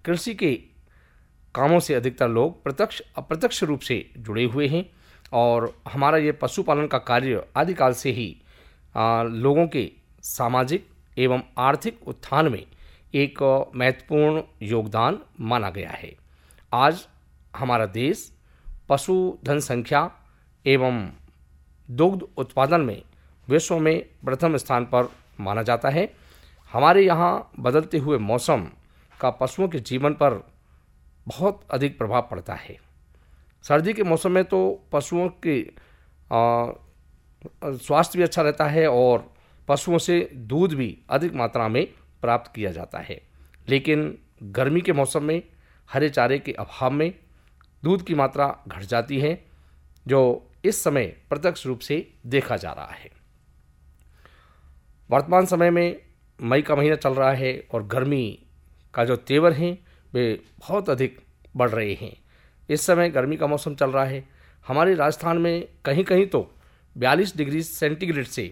कृषि के कामों से अधिकतर लोग प्रत्यक्ष अप्रत्यक्ष रूप से जुड़े हुए हैं और हमारा ये पशुपालन का कार्य आदिकाल से ही लोगों के सामाजिक एवं आर्थिक उत्थान में एक महत्वपूर्ण योगदान माना गया है। आज हमारा देश पशुधन संख्या एवं दुग्ध उत्पादन में विश्व में प्रथम स्थान पर माना जाता है। हमारे यहाँ बदलते हुए मौसम का पशुओं के जीवन पर बहुत अधिक प्रभाव पड़ता है। सर्दी के मौसम में तो पशुओं के स्वास्थ्य भी अच्छा रहता है और पशुओं से दूध भी अधिक मात्रा में प्राप्त किया जाता है। लेकिन गर्मी के मौसम में हरे चारे के अभाव में दूध की मात्रा घट जाती है, जो इस समय प्रत्यक्ष रूप से देखा जा रहा है। वर्तमान समय में मई का महीना चल रहा है और गर्मी का जो तेवर हैं वे बहुत अधिक बढ़ रहे हैं। इस समय गर्मी का मौसम चल रहा है। हमारे राजस्थान में कहीं कहीं तो 42 डिग्री सेंटीग्रेड से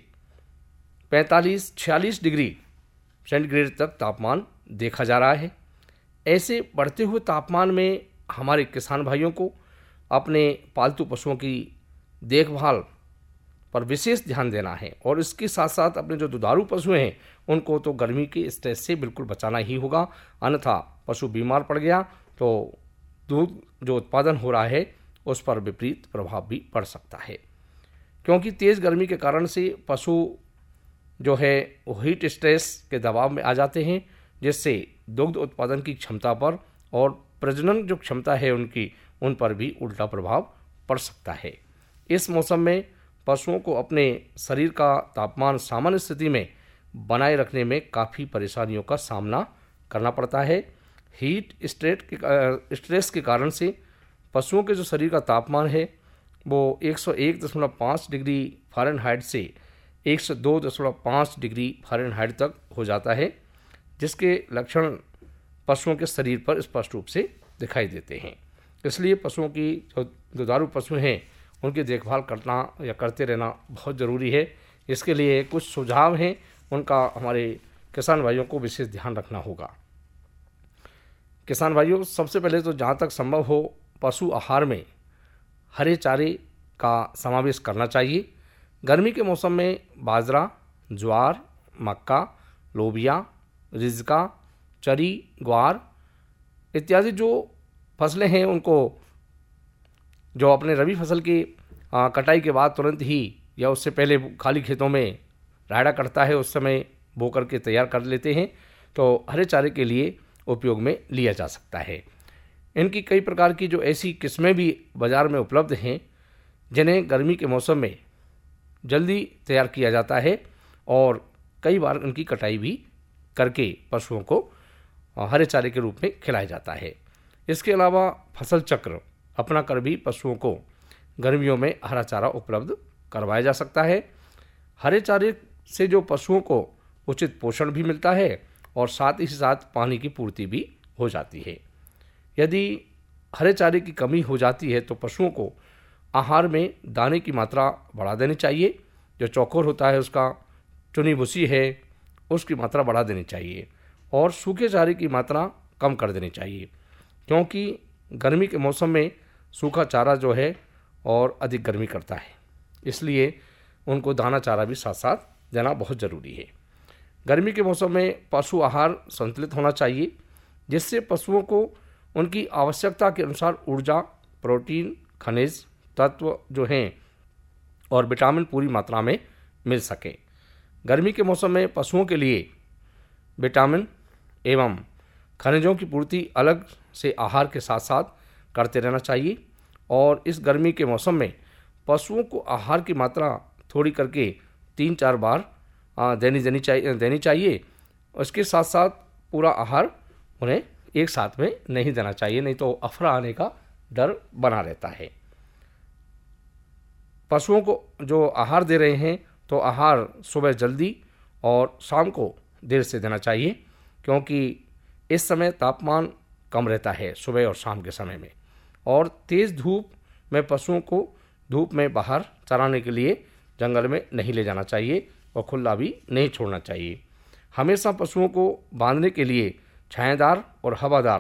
45-46 डिग्री सेंटीग्रेड तक तापमान देखा जा रहा है। ऐसे बढ़ते हुए तापमान में हमारे किसान भाइयों को अपने पालतू पशुओं की देखभाल पर विशेष ध्यान देना है और इसके साथ साथ अपने जो दुधारू पशु हैं उनको तो गर्मी के स्ट्रेस से बिल्कुल बचाना ही होगा, अन्यथा पशु बीमार पड़ गया तो दूध जो उत्पादन हो रहा है उस पर विपरीत प्रभाव भी पड़ सकता है। क्योंकि तेज़ गर्मी के कारण से पशु जो है वो हीट स्ट्रेस के दबाव में आ जाते हैं, जिससे दुग्ध उत्पादन की क्षमता पर और प्रजनन जो क्षमता है उनकी उन पर भी उल्टा प्रभाव पड़ सकता है। इस मौसम में पशुओं को अपने शरीर का तापमान सामान्य स्थिति में बनाए रखने में काफ़ी परेशानियों का सामना करना पड़ता है। हीट स्ट्रेस के कारण से पशुओं के जो शरीर का तापमान है वो 101.5 डिग्री फ़ारेनहाइट से 102.5 डिग्री फ़ारेनहाइट तक हो जाता है, जिसके लक्षण पशुओं के शरीर पर स्पष्ट रूप से दिखाई देते हैं। इसलिए पशुओं की जो दुधारू पशु हैं उनकी देखभाल करना या करते रहना बहुत ज़रूरी है। इसके लिए कुछ सुझाव हैं, उनका हमारे किसान भाइयों को विशेष ध्यान रखना होगा। किसान भाइयों, सबसे पहले तो जहाँ तक संभव हो पशु आहार में हरे चारे का समावेश करना चाहिए। गर्मी के मौसम में बाजरा, ज्वार, मक्का, लोबिया, रिजका, चरी, ग्वार इत्यादि जो फसलें हैं उनको जो अपने रबी फसल की कटाई के बाद तुरंत ही या उससे पहले खाली खेतों में रायड़ा कटता है उस समय बो करके तैयार कर लेते हैं, तो हरे चारे के लिए उपयोग में लिया जा सकता है। इनकी कई प्रकार की जो ऐसी किस्में भी बाज़ार में उपलब्ध हैं जिन्हें गर्मी के मौसम में जल्दी तैयार किया जाता है और कई बार उनकी कटाई भी करके पशुओं को हरे चारे के रूप में खिलाया जाता है। इसके अलावा फसल चक्र अपना कर भी पशुओं को गर्मियों में हरा चारा उपलब्ध करवाया जा सकता है। हरे चारे से जो पशुओं को उचित पोषण भी मिलता है और साथ ही साथ पानी की पूर्ति भी हो जाती है। यदि हरे चारे की कमी हो जाती है तो पशुओं को आहार में दाने की मात्रा बढ़ा देनी चाहिए। जो चौकोर होता है उसका, चुनी भूसी है उसकी मात्रा बढ़ा देनी चाहिए और सूखे चारे की मात्रा कम कर देनी चाहिए, क्योंकि गर्मी के मौसम में सूखा चारा जो है और अधिक गर्मी करता है, इसलिए उनको दाना चारा भी साथ साथ देना बहुत ज़रूरी है। गर्मी के मौसम में पशु आहार संतुलित होना चाहिए, जिससे पशुओं को उनकी आवश्यकता के अनुसार ऊर्जा, प्रोटीन, खनिज तत्व जो हैं और विटामिन पूरी मात्रा में मिल सके। गर्मी के मौसम में पशुओं के लिए विटामिन एवं खनिजों की पूर्ति अलग से आहार के साथ साथ करते रहना चाहिए और इस गर्मी के मौसम में पशुओं को आहार की मात्रा थोड़ी करके 3-4 बार देनी चाहिए। उसके साथ साथ पूरा आहार उन्हें एक साथ में नहीं देना चाहिए, नहीं तो अफरा आने का डर बना रहता है। पशुओं को जो आहार दे रहे हैं तो आहार सुबह जल्दी और शाम को देर से देना चाहिए, क्योंकि इस समय तापमान कम रहता है सुबह और शाम के समय में, और तेज़ धूप में पशुओं को धूप में बाहर चराने के लिए जंगल में नहीं ले जाना चाहिए और खुला भी नहीं छोड़ना चाहिए। हमेशा पशुओं को बांधने के लिए छायादार और हवादार